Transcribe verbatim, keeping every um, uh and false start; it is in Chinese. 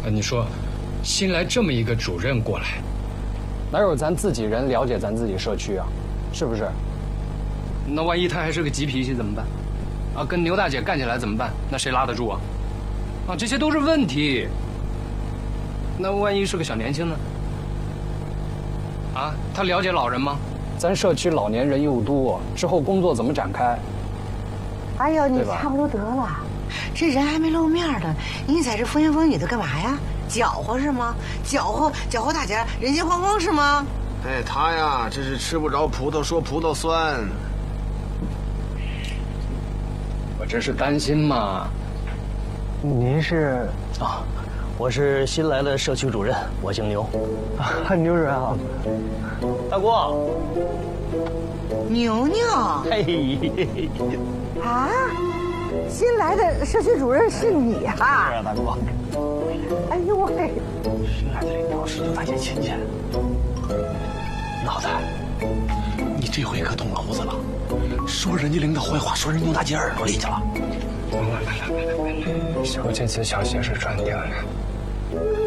啊，你说，新来这么一个主任过来， 哪有咱自己人了解咱自己社区啊？是不是？ 那万一他还是个急脾气怎么办？啊，跟牛大姐干起来怎么办？那谁拉得住啊？啊，这些都是问题。那万一是个小年轻呢？啊，他了解老人吗？ 咱社区老年人又多，之后工作怎么展开？ 哎呦，你差不多得了，这人还没露面呢，你在这风言风语的干嘛呀？搅和是吗？搅和搅和大家人心惶惶是吗？ 哎，他呀，这是吃不着葡萄说葡萄酸。 我这是担心嘛。 您是啊，我是新来的社区主任，我姓牛。 啊，牛主任好。 大郭。 牛牛。 嘿。 啊，新来的社区主任是你啊？ 是啊，大郭。 哎呦喂！ 新来的领导是就大些亲戚。脑袋，你这回可动娄子了，说人家领导坏话，说人牛大姐耳朵里去了。 来来来来来来，小这次小心是传掉了。